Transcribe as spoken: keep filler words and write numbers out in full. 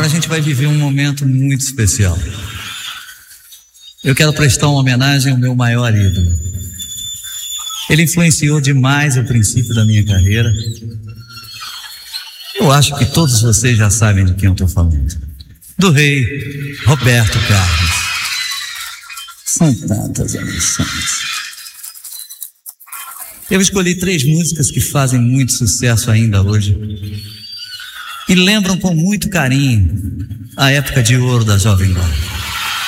Agora a gente vai viver um momento muito especial. Eu quero prestar uma homenagem ao meu maior ídolo. Ele influenciou demais o princípio da minha carreira. Eu acho que todos vocês já sabem de quem eu estou falando. Do rei Roberto Carlos. São tantas emoções. Eu escolhi três músicas que fazem muito sucesso ainda hoje e lembram com muito carinho a época de ouro da Jovem Guarda.